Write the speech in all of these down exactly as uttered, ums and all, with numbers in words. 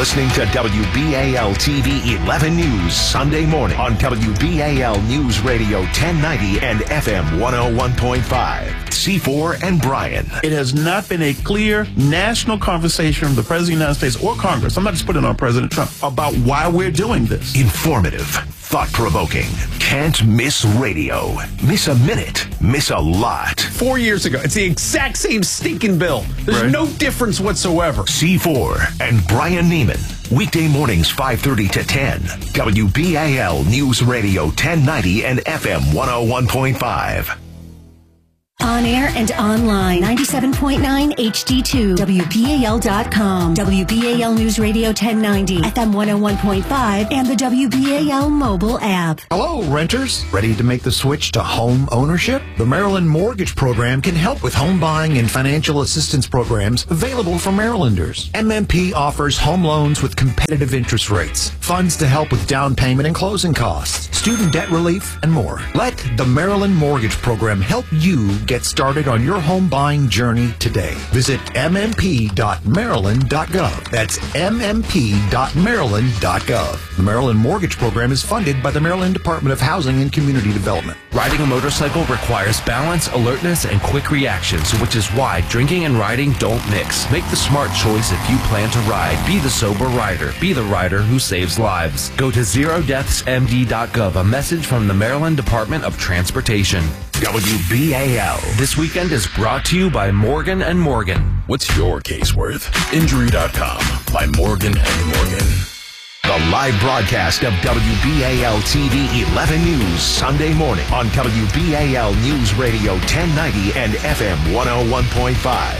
listening to W B A L T V eleven News Sunday morning on W B A L News Radio ten ninety and F M one oh one point five. C four and Bryan. It has not been a clear national conversation from the President of the United States or Congress, I'm not just putting it on President Trump, about why we're doing this. Informative, thought-provoking, can't miss radio. Miss a minute, miss a lot. Four years ago, it's the exact same stinking bill. There's Right. no difference whatsoever. C four and Bryan Neiman. Weekday mornings five thirty to ten. W B A L News Radio ten ninety and F M one oh one point five. On air and online, ninety-seven point nine H D two, W B A L dot com, W B A L News Radio ten ninety, F M one oh one point five, and the W B A L mobile app. Hello, renters. Ready to make the switch to home ownership? The Maryland Mortgage Program can help with home buying and financial assistance programs available for Marylanders. M M P offers home loans with competitive interest rates, funds to help with down payment and closing costs, student debt relief, and more. Let the Maryland Mortgage Program help you get started on your home buying journey today. Visit m m p dot maryland dot gov. That's m m p dot maryland dot gov. The Maryland Mortgage Program is funded by the Maryland Department of Housing and Community Development. Riding a motorcycle requires balance, alertness, and quick reactions, which is why drinking and riding don't mix. Make the smart choice if you plan to ride. Be the sober rider. Be the rider who saves lives. Go to zero deaths m d dot gov, a message from the Maryland Department of Transportation. W B A L. This weekend is brought to you by Morgan and Morgan. What's your case worth? Injury dot com by Morgan and Morgan. The live broadcast of W B A L T V eleven News Sunday morning on W B A L News Radio ten ninety and F M one oh one point five.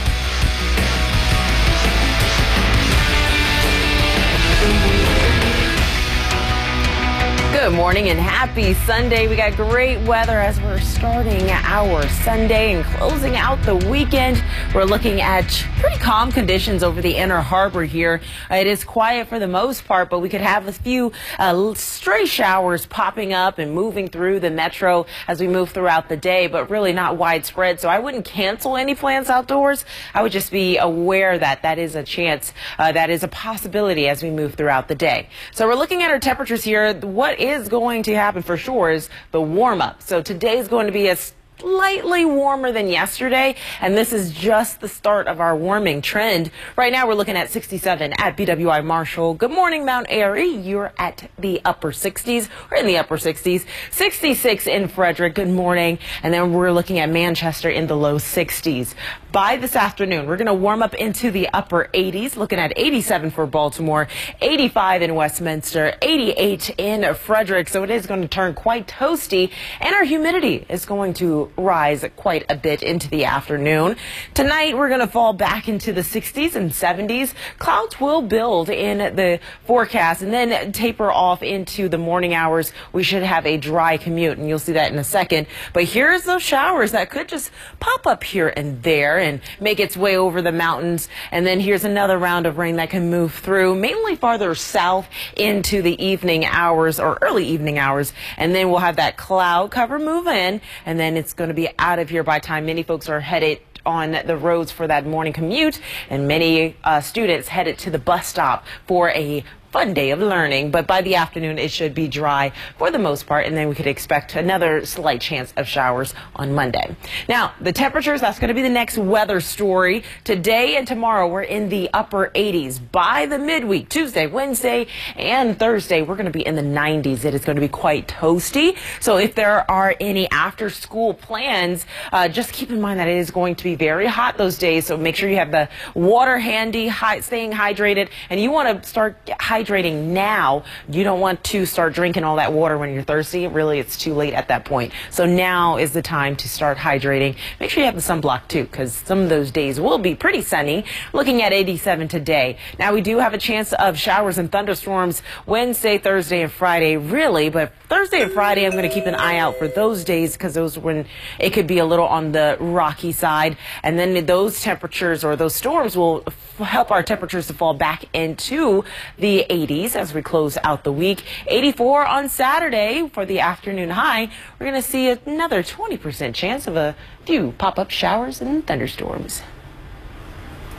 Good morning and happy Sunday. We got great weather as we're starting our Sunday and closing out the weekend. We're looking at pretty calm conditions over the Inner Harbor here. It is quiet for the most part, but we could have a few uh, stray showers popping up and moving through the metro as we move throughout the day, but really not widespread. So I wouldn't cancel any plans outdoors. I would just be aware that that is a chance, uh, that is a possibility as we move throughout the day. So we're looking at our temperatures here. What is is going to happen for sure is the warm up. So today is going to be a slightly warmer than yesterday, and this is just the start of our warming trend. Right now we're looking at sixty-seven at B W I Marshall. Good morning, Mount Airy. You're at the upper sixties. We're in the upper sixties. sixty-six in Frederick. Good morning. And then we're looking at Manchester in the low sixties. By this afternoon, we're going to warm up into the upper eighties, looking at eighty-seven for Baltimore, eighty-five in Westminster, eighty-eight in Frederick. So it is going to turn quite toasty, and our humidity is going to rise quite a bit into the afternoon. Tonight, we're going to fall back into the sixties and seventies. Clouds will build in the forecast and then taper off into the morning hours. We should have a dry commute, and you'll see that in a second. But here's those showers that could just pop up here and there and make its way over the mountains. And then here's another round of rain that can move through, mainly farther south into the evening hours or early evening hours. And then we'll have that cloud cover move in, and then it's going to be out of here by the time many folks are headed on the roads for that morning commute, and many uh, students headed to the bus stop for a fun day of learning. But by the afternoon, it should be dry for the most part, and then we could expect another slight chance of showers on Monday. Now, the temperatures, that's going to be the next weather story. Today and tomorrow, we're in the upper eighties. By the midweek, Tuesday, Wednesday, and Thursday, we're going to be in the nineties. It is going to be quite toasty. So if there are any after-school plans, uh, just keep in mind that it is going to be very hot those days. So make sure you have the water handy, hi- staying hydrated, and you want to start hydrating hydrating now. You don't want to start drinking all that water when you're thirsty. Really, it's too late at that point. So now is the time to start hydrating. Make sure you have the sunblock too, because some of those days will be pretty sunny. Looking at eighty-seven today. Now we do have a chance of showers and thunderstorms Wednesday, Thursday, and Friday, really, but Thursday and Friday, I'm going to keep an eye out for those days because those when it could be a little on the rocky side. And then those temperatures or those storms will help our temperatures to fall back into the eighties as we close out the week. eighty-four on Saturday for the afternoon high. We're going to see another twenty percent chance of a few pop-up showers and thunderstorms.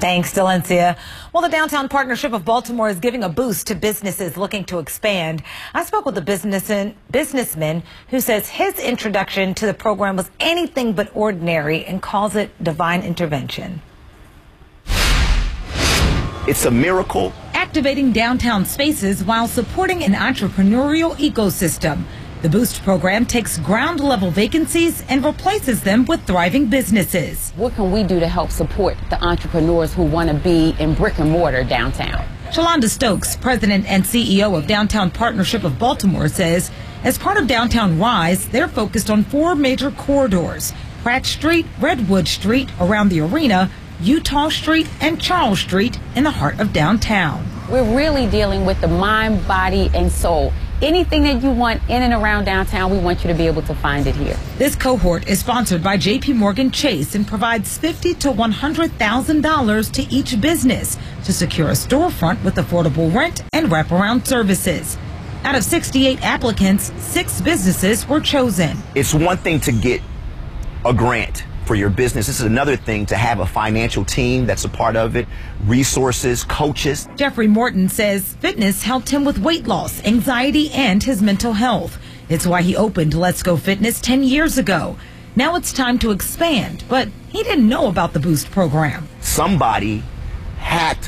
Thanks, Delencia. Well, the Downtown Partnership of Baltimore is giving a boost to businesses looking to expand. I spoke with a businessman, businessman who says his introduction to the program was anything but ordinary and calls it divine intervention. It's a miracle. Activating downtown spaces while supporting an entrepreneurial ecosystem. The Boost program takes ground-level vacancies and replaces them with thriving businesses. What can we do to help support the entrepreneurs who want to be in brick and mortar downtown? Shalonda Stokes, president and C E O of Downtown Partnership of Baltimore, says as part of Downtown Rise, they're focused on four major corridors: Pratt Street, Redwood Street around the arena, Utah Street, and Charles Street in the heart of downtown. We're really dealing with the mind, body, and soul. Anything that you want in and around downtown, we want you to be able to find it here. This cohort is sponsored by J P Morgan Chase and provides fifty thousand to one hundred thousand dollars to each business to secure a storefront with affordable rent and wraparound services. Out of sixty-eight applicants, six businesses were chosen. It's one thing to get a grant for your business. This is another thing to have a financial team that's a part of it, resources, coaches. Jeffrey Morton says fitness helped him with weight loss, anxiety, and his mental health. It's why he opened Let's Go Fitness ten years ago. Now it's time to expand, but he didn't know about the Boost program. Somebody hacked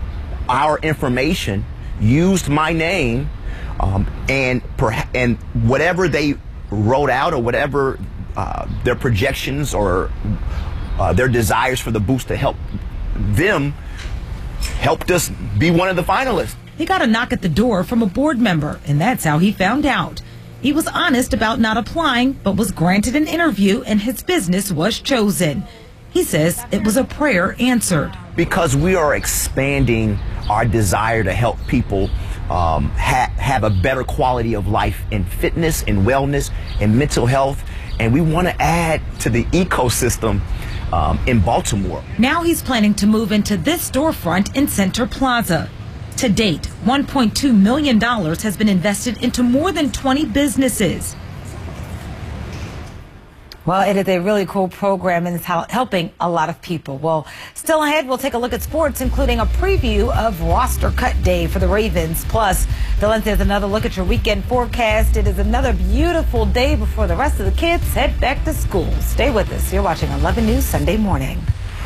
our information, used my name, um, and perha- and whatever they wrote out or whatever Uh, their projections or uh, their desires for the Boost to help them helped us be one of the finalists. He got a knock at the door from a board member, and that's how he found out. He was honest about not applying, but was granted an interview, and his business was chosen. He says it was a prayer answered. Because we are expanding our desire to help people um, ha- have a better quality of life in fitness, in wellness, in mental health. And we want to add to the ecosystem um, in Baltimore. Now he's planning to move into this storefront in Center Plaza. To date, one point two million dollars has been invested into more than twenty businesses. Well, it is a really cool program and it's helping a lot of people. Well, still ahead, we'll take a look at sports, including a preview of roster cut day for the Ravens. Plus, Delencia has another look at your weekend forecast. It is another beautiful day before the rest of the kids head back to school. Stay with us. You're watching eleven News Sunday Morning.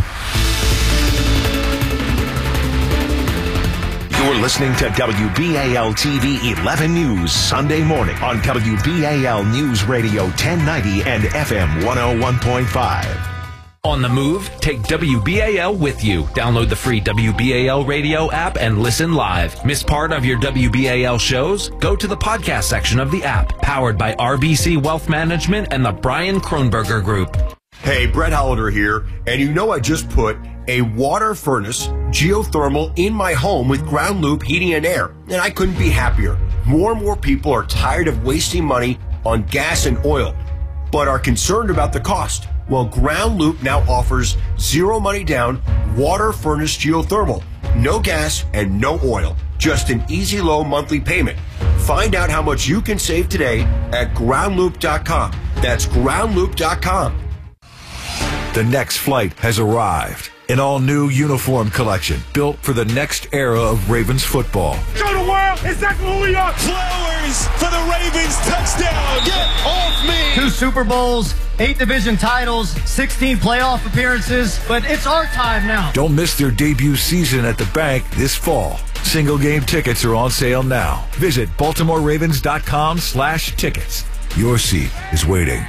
You're listening to W B A L T V eleven News Sunday morning on W B A L News Radio ten ninety and F M one oh one point five. On the move, take W B A L with you. Download the free W B A L radio app and listen live. Miss part of your W B A L shows? Go to the podcast section of the app, powered by R B C Wealth Management and the Brian Kronberger Group. Hey, Brett Hollander here, and you know I just put a water furnace geothermal in my home with Ground Loop Heating and Air, and I couldn't be happier. More and more people are tired of wasting money on gas and oil, but are concerned about the cost. Well, Ground Loop now offers zero money down water furnace geothermal, no gas and no oil, just an easy low monthly payment. Find out how much you can save today at ground loop dot com. That's ground loop dot com. The next flight has arrived. An all-new uniform collection built for the next era of Ravens football. Show the world exactly who we are. Flowers for the Ravens touchdown. Get off me. Two Super Bowls, eight division titles, sixteen playoff appearances, but it's our time now. Don't miss their debut season at the bank this fall. Single game tickets are on sale now. Visit baltimore ravens dot com slash tickets. Your seat is waiting.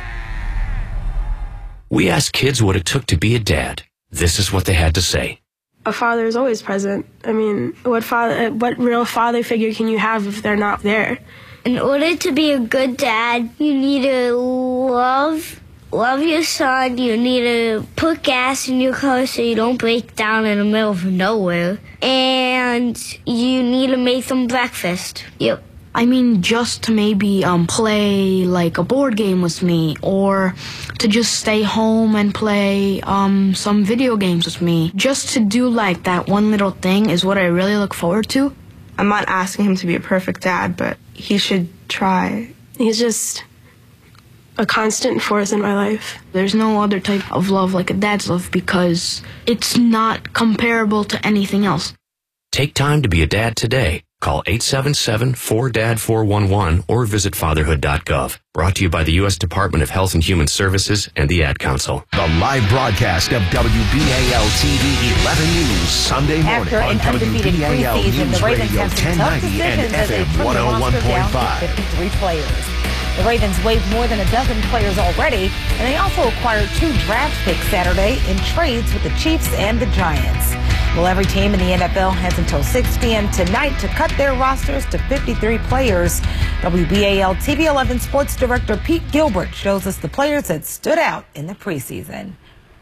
We asked kids what it took to be a dad. This is what they had to say. A father is always present. I mean, what father, what real father figure can you have if they're not there? In order to be a good dad, you need to love, love your son. You need to put gas in your car so you don't break down in the middle of nowhere. And you need to make them breakfast. Yep. I mean, just to maybe um, play like a board game with me, or to just stay home and play um, some video games with me. Just to do like that one little thing is what I really look forward to. I'm not asking him to be a perfect dad, but he should try. He's just a constant force in my life. There's no other type of love like a dad's love because it's not comparable to anything else. Take time to be a dad today. Call eight seven seven, four D A D, four one one or visit fatherhood dot gov. Brought to you by the U S Department of Health and Human Services and the Ad Council. The live broadcast of W B A L T V eleven News Sunday morning After on an W undefeated B A L preseason, News the Ravens Radio have some ten tough ninety and decisions as they F M trim one the oh one roster point down to five. fifty-three players. The Ravens waived more than a dozen players already, and they also acquired two draft picks Saturday in trades with the Chiefs and the Giants. Well, every team in the N F L has until six p.m. tonight to cut their rosters to fifty-three players. W B A L T V eleven Sports Director Pete Gilbert shows us the players that stood out in the preseason.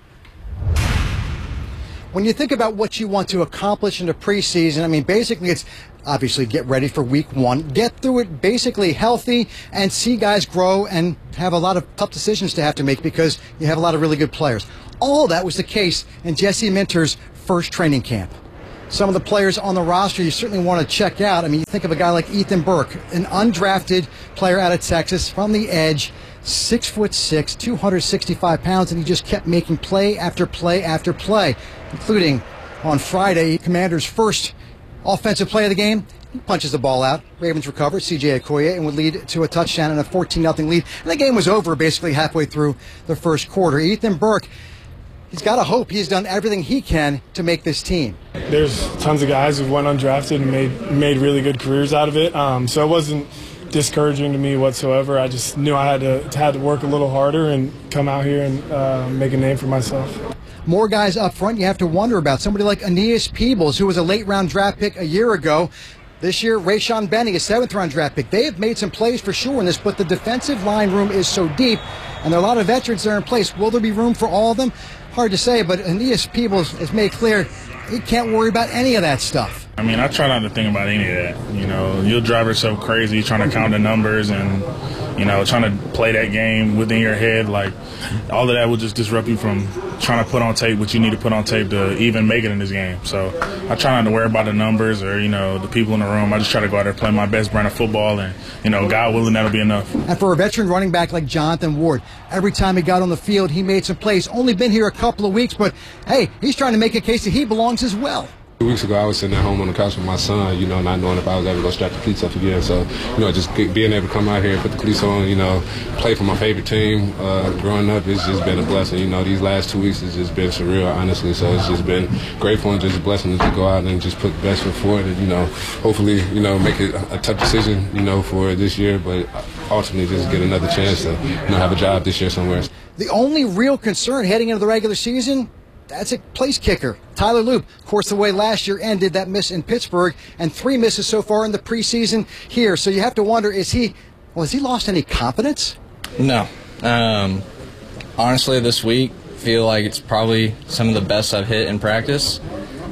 When you think about what you want to accomplish in the preseason, I mean, basically it's obviously get ready for week one, get through it basically healthy, and see guys grow and have a lot of tough decisions to have to make because you have a lot of really good players. All that was the case in Jesse Minter's first training camp. Some of the players on the roster you certainly want to check out. I mean, you think of a guy like Ethan Burke, an undrafted player out of Texas from the edge, six foot six, two hundred sixty-five pounds, and he just kept making play after play after play, including on Friday, Commander's first offensive play of the game. He punches the ball out. Ravens recover, C J Okoye, and would lead to a touchdown and a fourteen nothing lead. And the game was over basically halfway through the first quarter. Ethan Burke, he's got to hope he's done everything he can to make this team. There's tons of guys who went undrafted and made made really good careers out of it. Um, so it wasn't discouraging to me whatsoever. I just knew I had to had to work a little harder and come out here and uh, make a name for myself. More guys up front you have to wonder about. Somebody like Aeneas Peebles, who was a late-round draft pick a year ago. This year, Rayshon Benny, a seventh-round draft pick. They have made some plays for sure in this, but the defensive line room is so deep, and there are a lot of veterans that are in place. Will there be room for all of them? Hard to say, but Aeneas Peebles has made clear he can't worry about any of that stuff. I mean, I try not to think about any of that. You know, you'll drive yourself crazy trying to count the numbers and, you know, trying to play that game within your head. Like, all of that will just disrupt you from trying to put on tape what you need to put on tape to even make it in this game. So I try not to worry about the numbers or, you know, the people in the room. I just try to go out there and play my best brand of football, and, you know, God willing, that'll be enough. And for a veteran running back like Jonathan Ward, every time he got on the field, he made some plays. Only been here a couple of weeks, but, hey, he's trying to make a case that he belongs as well. Two weeks ago, I was sitting at home on the couch with my son, you know, not knowing if I was ever going to strap the cleats up again. So, you know, just being able to come out here and put the cleats on, you know, play for my favorite team uh, growing up, it's just been a blessing. You know, these last two weeks has just been surreal, honestly. So it's just been grateful and just a blessing to go out and just put the best foot forward and, you know, hopefully, you know, make it a tough decision, you know, for this year, but ultimately just get another chance to, you know, have a job this year somewhere. The only real concern heading into the regular season, that's a place kicker. Tyler Loop, of course, the way last year ended, that miss in Pittsburgh, and three misses so far in the preseason here. So you have to wonder, is he, well, has he lost any confidence? No. Um, honestly, this week, feel like it's probably some of the best I've hit in practice.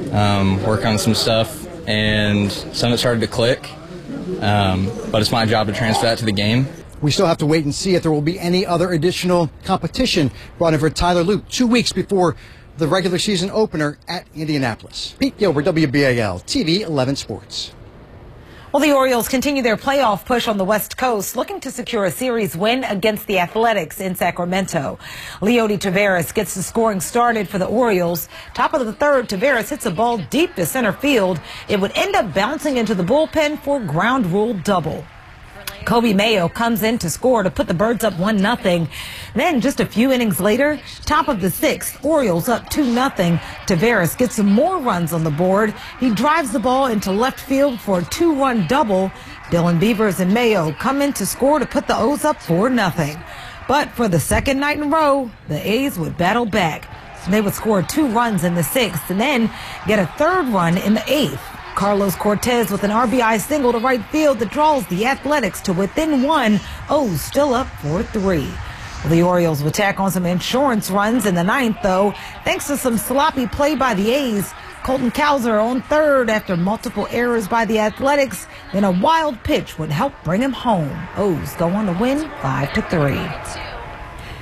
Um, work on some stuff, and some of it started to click. Um, but it's my job to transfer that to the game. We still have to wait and see if there will be any other additional competition brought in for Tyler Loop two weeks before the regular season opener at Indianapolis. Pete Gilbert, W B A L T V eleven Sports. Well, the Orioles continue their playoff push on the West Coast, looking to secure a series win against the Athletics in Sacramento. Leody Taveras gets the scoring started for the Orioles. Top of the third, Taveras hits a ball deep to center field. It would end up bouncing into the bullpen for a ground rule double. Kobe Mayo comes in to score to put the Birds up one nothing. Then just a few innings later, top of the sixth, Orioles up two nothing. Taveras gets some more runs on the board. He drives the ball into left field for a two-run double. Dylan Beavers and Mayo come in to score to put the O's up four nothing. But for the second night in a row, the A's would battle back. They would score two runs in the sixth and then get a third run in the eighth. Carlos Cortez with an R B I single to right field that draws the Athletics to within one. O's still up four three. Well, the Orioles would tack on some insurance runs in the ninth, though, thanks to some sloppy play by the A's. Colton Cowser on third after multiple errors by the Athletics. Then a wild pitch would help bring him home. O's go on to win five to three.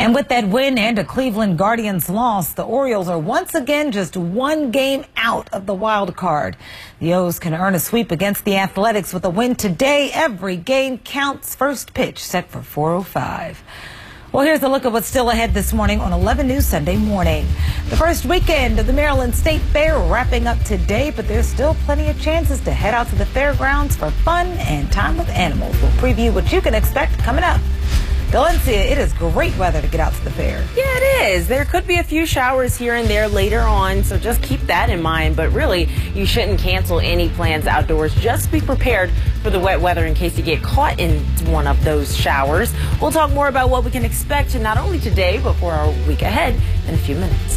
And with that win and a Cleveland Guardians loss, the Orioles are once again just one game out of the wild card. The O's can earn a sweep against the Athletics with a win today. Every game counts. First pitch set for four oh five. Well, here's a look at what's still ahead this morning on eleven News Sunday Morning. The first weekend of the Maryland State Fair wrapping up today, but there's still plenty of chances to head out to the fairgrounds for fun and time with animals. We'll preview what you can expect coming up. Valencia, it is great weather to get out to the fair. Yeah, it is. There could be a few showers here and there later on, so just keep that in mind. But really, you shouldn't cancel any plans outdoors. Just be prepared for the wet weather in case you get caught in one of those showers. We'll talk more about what we can expect not only today, but for our week ahead in a few minutes.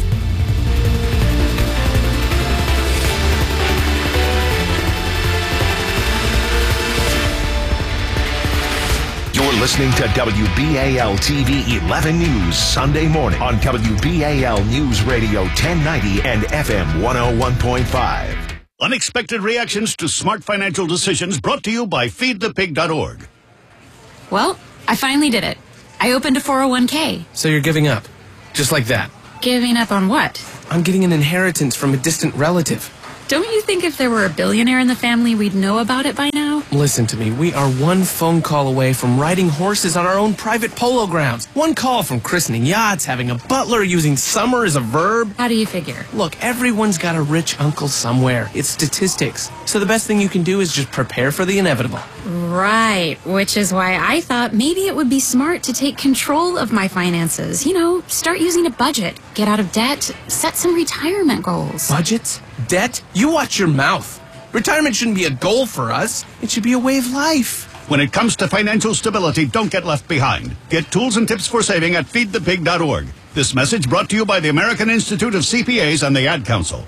You're listening to W B A L T V eleven News Sunday morning on W B A L News Radio ten ninety and F M one oh one point five. Unexpected reactions to smart financial decisions brought to you by feed the pig dot org. Well, I finally did it. I opened a four oh one k. So you're giving up? Just like that? Giving up on what? On getting an inheritance from a distant relative. Don't you think if there were a billionaire in the family, we'd know about it by now? Listen to me. We are one phone call away from riding horses on our own private polo grounds. One call from christening yachts, having a butler, using summer as a verb. How do you figure? Look, everyone's got a rich uncle somewhere. It's statistics. So the best thing you can do is just prepare for the inevitable. Right, which is why I thought maybe it would be smart to take control of my finances. You know, start using a budget, get out of debt, set some retirement goals. Budgets? Debt? You watch your mouth. Retirement shouldn't be a goal for us. It should be a way of life. When it comes to financial stability, don't get left behind. Get tools and tips for saving at feed the pig dot org. This message brought to you by the American Institute of C P As and the Ad Council.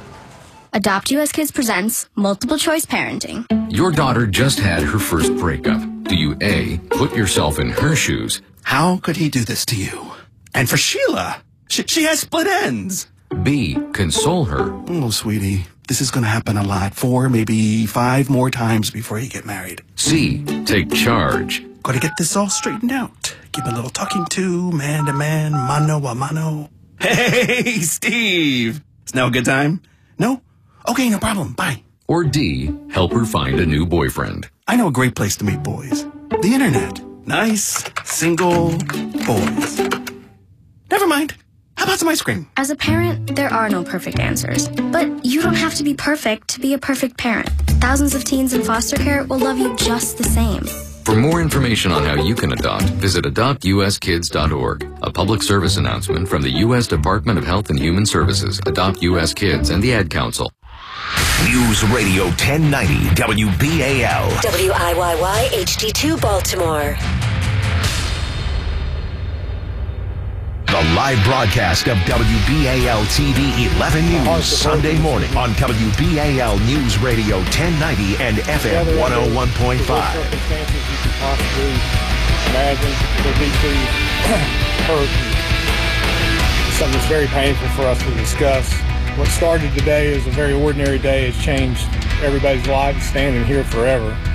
Adopt U S Kids presents Multiple Choice Parenting. Your daughter just had her first breakup. Do you A, put yourself in her shoes? How could he do this to you? And for Sheila, she, she has split ends. B, console her. Oh, sweetie, this is going to happen a lot. Four, maybe five more times before you get married. C, take charge. Got to get this all straightened out. Give a little talking to, man to man, mano a mano. Hey, Steve! Is now a good time? No? Okay, no problem. Bye. Or D, help her find a new boyfriend. I know a great place to meet boys. The internet. Nice, single boys. Never mind. How about some ice cream? As a parent, there are no perfect answers. But you don't have to be perfect to be a perfect parent. Thousands of teens in foster care will love you just the same. For more information on how you can adopt, visit adopt U S kids dot org. A public service announcement from the U S Department of Health and Human Services, Adopt U S Kids, and the Ad Council. News Radio ten ninety W B A L. W I Y Y H D two Baltimore. The live broadcast of W B A L T V eleven News Sunday morning on W B A L News Radio ten ninety and F M one oh one point five. Circumstances you can possibly imagine will be through hurricane. Something that's very painful for us to discuss. What started today as a very ordinary day has changed everybody's life, standing here forever.